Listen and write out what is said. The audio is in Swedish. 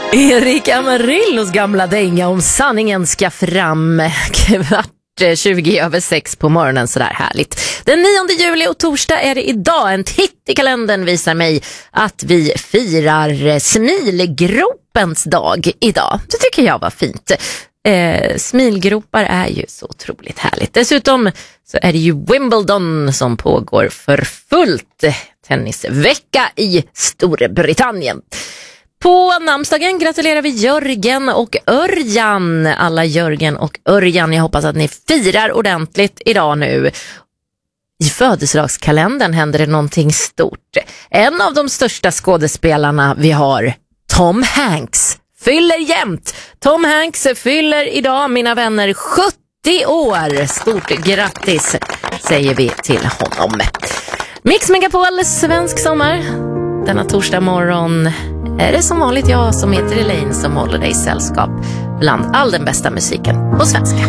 Erik Amarillos gamla dänga om sanningen ska fram 6:20 på morgonen, sådär härligt. Den 9 juli och torsdag är det idag. En titt i kalendern visar mig att vi firar smilgropens dag idag. Det tycker jag var fint. Smilgropar är ju så otroligt härligt. Dessutom så är det ju Wimbledon som pågår för fullt. Tennisvecka i Storbritannien. På namnsdagen gratulerar vi Jörgen och Örjan. Alla Jörgen och Örjan, jag hoppas att ni firar ordentligt idag nu. I födelsedagskalendern händer det någonting stort. En av de största skådespelarna vi har, Tom Hanks, fyller jämt. Tom Hanks fyller idag, mina vänner, 70 år. Stort grattis säger vi till honom. Mix Megapol, svensk sommar. Denna torsdag morgon är det som vanligt jag som heter Elaine som håller dig i sällskap bland all den bästa musiken på svenska.